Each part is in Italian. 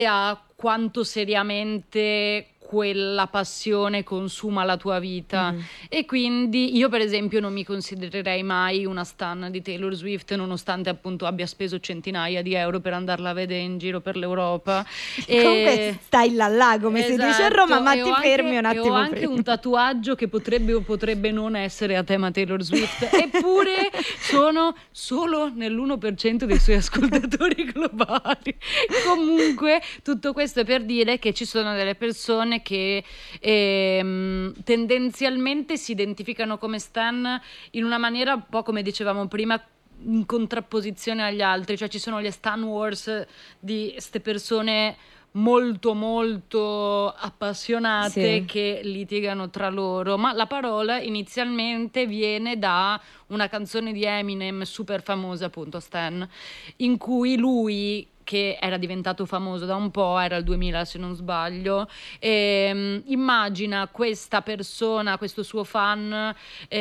a quanto seriamente quella passione consuma la tua vita. E quindi io per esempio non mi considererei mai una stan di Taylor Swift, nonostante appunto abbia speso centinaia di euro per andarla a vedere in giro per l'Europa. Comunque stai là, come si dice a Roma, ma ti fermi un attimo. E ho anche un tatuaggio che potrebbe o potrebbe non essere a tema Taylor Swift, eppure sono solo nell'1% dei suoi ascoltatori globali. Comunque tutto questo è per dire che ci sono delle persone che tendenzialmente si identificano come stan in una maniera un po' come dicevamo prima, in contrapposizione agli altri, cioè ci sono le stan wars di queste persone molto molto appassionate che litigano tra loro, ma la parola inizialmente viene da una canzone di Eminem super famosa, appunto Stan, in cui lui, che era diventato famoso da un po', era il 2000 se non sbaglio, immagina questa persona, questo suo fan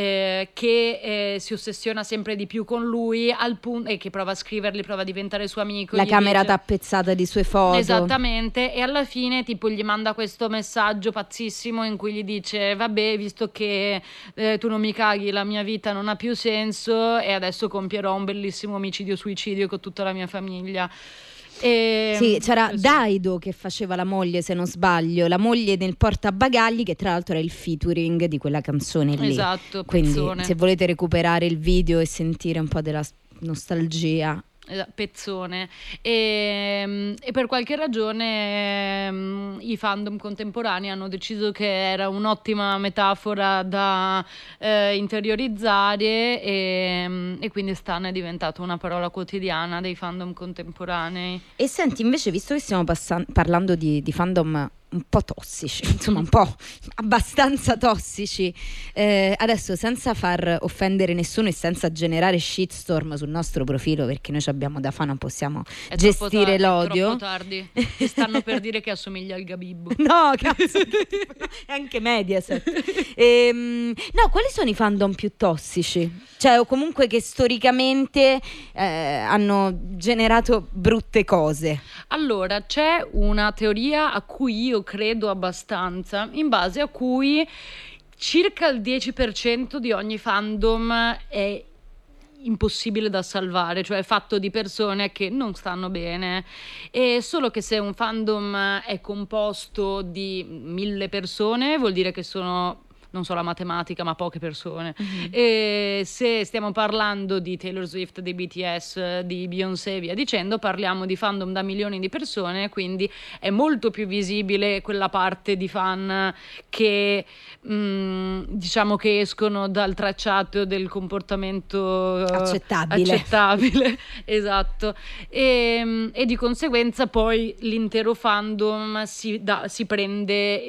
che si ossessiona sempre di più con lui al punto, e che prova a scrivergli, prova a diventare suo amico. La camera tappezzata di sue foto. Esattamente, e alla fine tipo gli manda questo messaggio pazzissimo in cui gli dice: vabbè, visto che tu non mi caghi, la mia vita non ha più senso e adesso compierò un bellissimo omicidio-suicidio con tutta la mia famiglia. Sì, c'era Daido che faceva la moglie, se non sbaglio, la moglie nel portabagagli, che tra l'altro era il featuring di quella canzone lì. Esatto, quindi pezzone. Se volete recuperare il video e sentire un po' della nostalgia, pezzone. E per qualche ragione i fandom contemporanei hanno deciso che era un'ottima metafora da interiorizzare, e quindi Stan è diventato una parola quotidiana dei fandom contemporanei. E senti, invece, visto che stiamo parlando di fandom un po' tossici, insomma un po' abbastanza tossici, adesso senza far offendere nessuno e senza generare shitstorm sul nostro profilo, perché noi ci abbiamo da fare, non possiamo gestire l'odio. È troppo tardi, ti stanno per dire che assomiglia al Gabibbo. No, cazzo, è anche Mediaset. No, quali sono i fandom più tossici? Cioè, o comunque che storicamente hanno generato brutte cose. Allora, c'è una teoria a cui io credo abbastanza, in base a cui circa il 10% di ogni fandom è impossibile da salvare, cioè è fatto di persone che non stanno bene, e solo che se un fandom è composto di 1000 persone vuol dire che sono, non so la matematica, ma poche persone. E se stiamo parlando di Taylor Swift, di BTS, di Beyoncé e via dicendo, parliamo di fandom da milioni di persone, quindi è molto più visibile quella parte di fan che diciamo che escono dal tracciato del comportamento accettabile. Esatto, e di conseguenza poi l'intero fandom si prende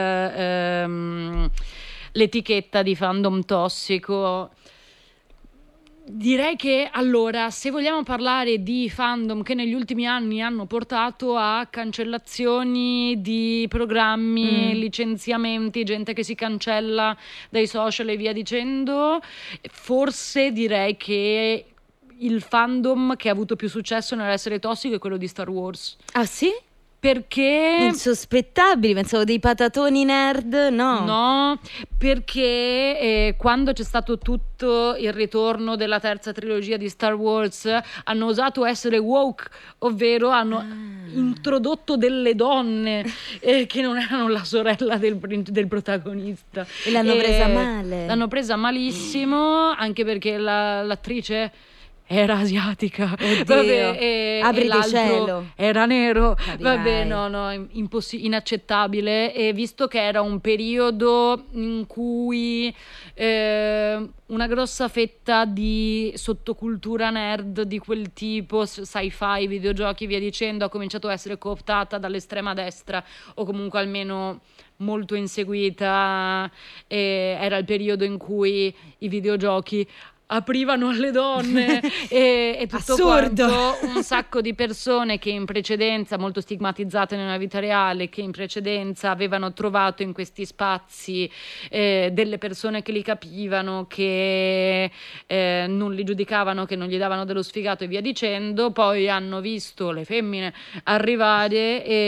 l'etichetta di fandom tossico. Direi che allora, se vogliamo parlare di fandom che negli ultimi anni hanno portato a cancellazioni di programmi, licenziamenti, gente che si cancella dai social e via dicendo, forse direi che il fandom che ha avuto più successo nell'essere tossico è quello di Star Wars. Ah sì? Perché insospettabili, pensavo dei patatoni nerd. No, perché quando c'è stato tutto il ritorno della terza trilogia di Star Wars hanno osato essere woke, ovvero hanno introdotto delle donne che non erano la sorella del protagonista, e l'hanno presa male. L'hanno presa malissimo, anche perché l'attrice era asiatica. Vabbè, apri e l'altro cielo, era nero. Capirai. Vabbè, inaccettabile. E visto che era un periodo in cui una grossa fetta di sottocultura nerd di quel tipo, sci-fi, videogiochi, via dicendo, ha cominciato a essere cooptata dall'estrema destra, o comunque almeno molto inseguita, era il periodo in cui i videogiochi aprivano alle donne e tutto Assurdo. quanto. Un sacco di persone che in precedenza, molto stigmatizzate nella vita reale, che in precedenza avevano trovato in questi spazi delle persone che li capivano, che non li giudicavano, che non gli davano dello sfigato e via dicendo, poi hanno visto le femmine arrivare